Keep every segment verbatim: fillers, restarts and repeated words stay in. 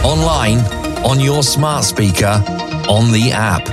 online, on your smart speaker, on the app.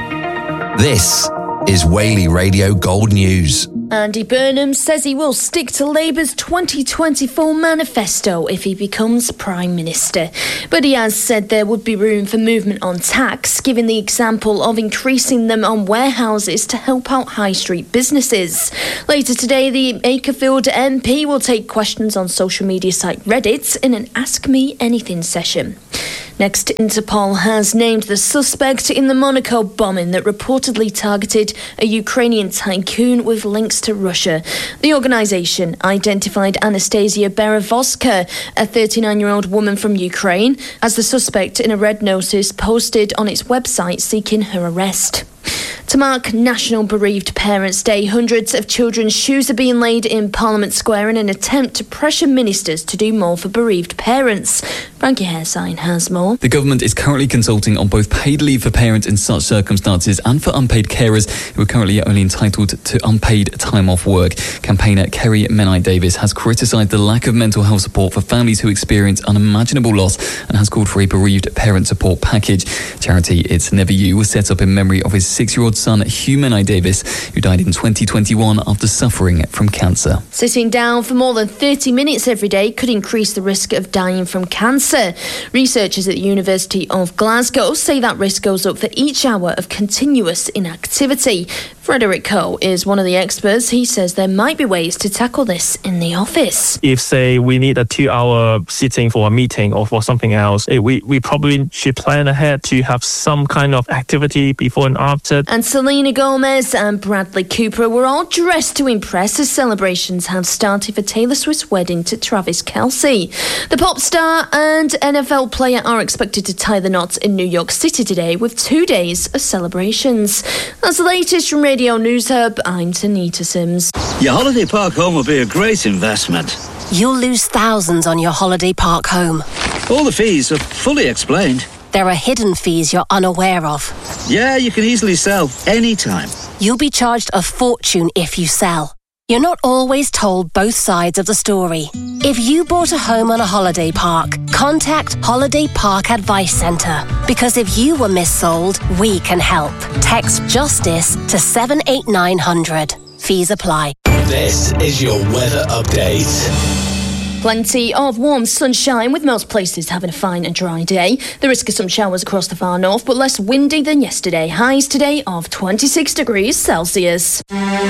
This is Whaley Radio Gold News. Andy Burnham says he will stick to Labour's twenty twenty-four manifesto if he becomes Prime Minister. But he has said there would be room for movement on tax, giving the example of increasing them on warehouses to help out high street businesses. Later today, the Akerfield M P will take questions on social media site Reddit in an Ask Me Anything session. Next, Interpol has named the suspect in the Monaco bombing that reportedly targeted a Ukrainian tycoon with links to Russia. The organisation identified Anastasia Berevoska, a thirty-nine-year-old woman from Ukraine, as the suspect in a red notice posted on its website seeking her arrest. To mark National Bereaved Parents' Day, hundreds of children's shoes are being laid in Parliament Square in an attempt to pressure ministers to do more for bereaved parents. Frankie Haresign has more. The government is currently consulting on both paid leave for parents in such circumstances and for unpaid carers who are currently only entitled to unpaid time off work. Campaigner Kerry Menai-Davis has criticised the lack of mental health support for families who experience unimaginable loss and has called for a bereaved parent support package. Charity It's Never You was set up in memory of his six-year-old son Hugh Menai-Davis, who died in twenty twenty-one after suffering from cancer. Sitting down for more than thirty minutes every day could increase the risk of dying from cancer. Researchers at the University of Glasgow say that risk goes up for each hour of continuous inactivity. Frederick Coe is one of the experts. He says there might be ways to tackle this in the office. If, say, we need a two-hour sitting for a meeting or for something else, we, we probably should plan ahead to have some kind of activity before and after. And Selena Gomez and Bradley Cooper were all dressed to impress as celebrations have started for Taylor Swift's wedding to Travis Kelce. The pop star and N F L player are expected to tie the knots in New York City today with two days of celebrations. That's the latest from Radio News Hub. I'm Tanita Sims. Your holiday park home will be a great investment. You'll lose thousands on your holiday park home. All the fees are fully explained. There are hidden fees you're unaware of. Yeah, you can easily sell anytime. You'll be charged a fortune if you sell. You're not always told both sides of the story. If you bought a home on a holiday park, contact Holiday Park Advice Centre. Because if you were missold, we can help. Text JUSTICE to seven eight nine hundred. Fees apply. This is your weather update. Plenty of warm sunshine, with most places having a fine and dry day. The risk of some showers across the far north, but less windy than yesterday. Highs today of twenty-six degrees Celsius.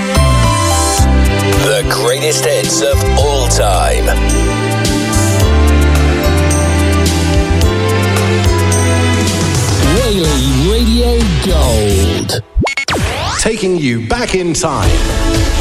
The greatest hits of all time. Whaley Radio Gold. Taking you back in time.